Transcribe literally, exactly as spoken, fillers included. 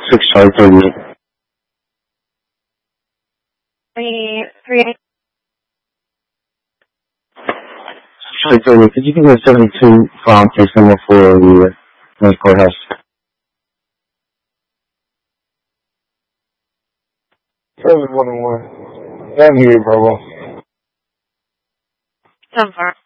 six five thirty-eight. Three, three. six five thirty-eight. Could you give me a seventy-two file case number for the uh, courthouse? seven one one. I'm here, Bravo. Seven four.